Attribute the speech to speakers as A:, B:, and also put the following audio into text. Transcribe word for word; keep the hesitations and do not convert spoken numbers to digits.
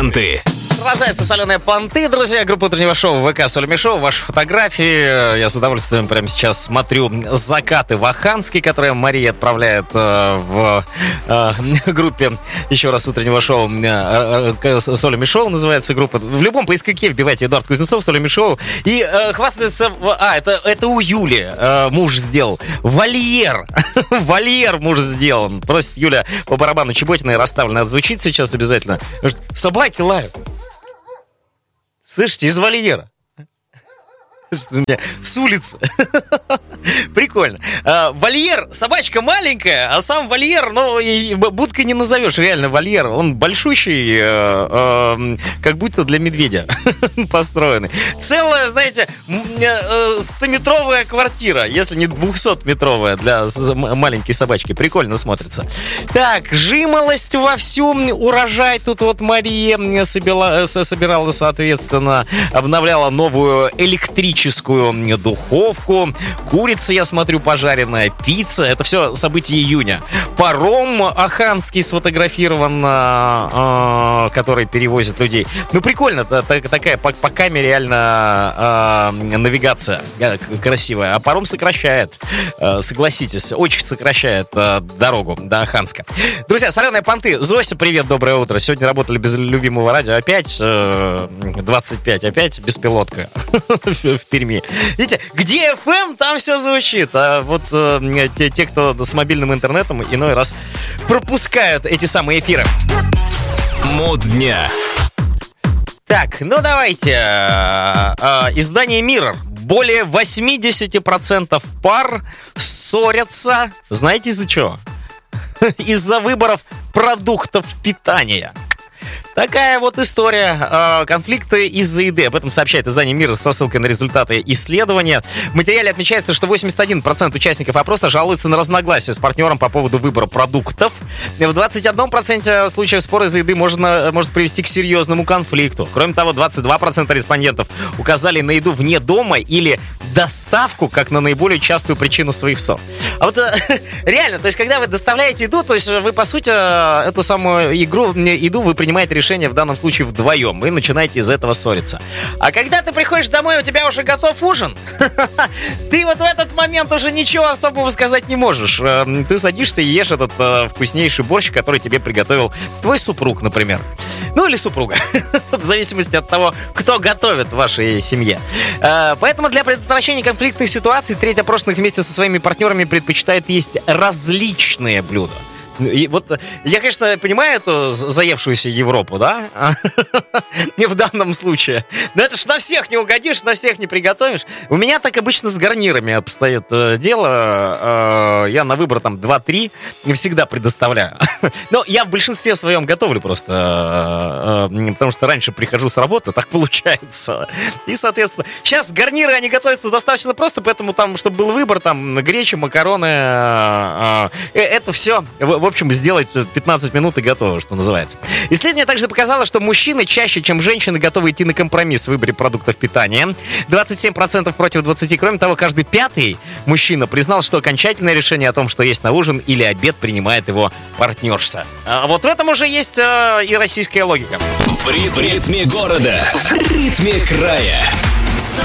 A: понты.
B: Продолжаются соленые понты, друзья. Группа утреннего шоу ВК Солями Шоу. Ваши фотографии. Я с удовольствием прямо сейчас смотрю закаты в Оханске, которые Мария отправляет э, в э, группе, еще раз, утреннего шоу э, Солями Шоу называется группа. В любом поисковике вбивайте Эдуард Кузнецов, Солями Шоу. И э, хвастается... А, это, это у Юли э, муж сделал. Вольер. Вольер муж сделал. Просит Юля по барабану Чеботиной расставлено. Отзвучит сейчас обязательно. Собаки лают. Слышите, из вольера. Что у меня с улицы. Прикольно. А, вольер, собачка маленькая, а сам вольер, ну, и будкой не назовешь, реально вольер. Он большущий, э, э, как будто для медведя построенный. Целая, знаете, стометровая квартира, если не двухсотметровая для маленькой собачки. Прикольно смотрится. Так, жимолость вовсю, урожай. Тут вот Мария собирала, собирала, соответственно, обновляла новую электрическую духовку. Курица, я смотрю, пожаренная, пицца. Это все события июня. Паром оханский сфотографирован, э, который перевозит людей. Ну, прикольно. Такая по, по камере реально э, навигация красивая. А паром сокращает. Э, согласитесь, очень сокращает э, дорогу до Оханска. Друзья, соленые понты. Зося, привет, доброе утро. Сегодня работали без любимого радио. Опять э, двадцать пять. Опять беспилотка. В Перми. Видите, где эф эм, там все звучит. А вот э, те, те, кто с мобильным интернетом, иной раз пропускают эти самые эфиры.
A: Мод дня.
B: Так, ну давайте. Э, э, издание Mirror. Более восемьдесят процентов пар ссорятся. Знаете из-за чего? Из-за выборов продуктов питания. Такая вот история. Конфликты из-за еды. Об этом сообщает издание «Мир» со ссылкой на результаты исследования. В материале отмечается, что восемьдесят один процент участников опроса жалуются на разногласия с партнером по поводу выбора продуктов. В двадцать один процент случаев спора из-за еды можно, может привести к серьезному конфликту. Кроме того, двадцать два процента респондентов указали на еду вне дома или доставку как на наиболее частую причину своих ссор. А вот реально, то есть, когда вы доставляете еду, то есть вы, по сути, эту самую игру, еду вы принимаете решение в данном случае вдвоем. Вы начинаете из-за этого ссориться. А когда ты приходишь домой, у тебя уже готов ужин, ты вот в этот момент уже ничего особого сказать не можешь. Ты садишься и ешь этот вкуснейший борщ, который тебе приготовил твой супруг, например. Ну или супруга. В зависимости от того, кто готовит в вашей семье. Поэтому для предотвращения конфликтных ситуаций треть опрошенных вместе со своими партнерами предпочитает есть различные блюда. И вот я, конечно, понимаю эту заевшуюся Европу, да? Не в данном случае. Но это ж на всех не угодишь, на всех не приготовишь. У меня так обычно с гарнирами обстоит дело. Я на выбор там два-три не всегда предоставляю. Но я в большинстве своем готовлю просто. Потому что раньше прихожу с работы, так получается. И, соответственно, сейчас гарниры, они готовятся достаточно просто, поэтому там, чтобы был выбор, там греча, макароны, это все... В общем, сделать пятнадцать минут и готово, что называется. Исследование также показало, что мужчины чаще, чем женщины, готовы идти на компромисс в выборе продуктов питания. двадцать семь процентов против двадцати процентов. Кроме того, каждый пятый мужчина признал, что окончательное решение о том, что есть на ужин или обед, принимает его партнерша. А вот в этом уже есть э, и российская логика.
A: В ритме города, в ритме края.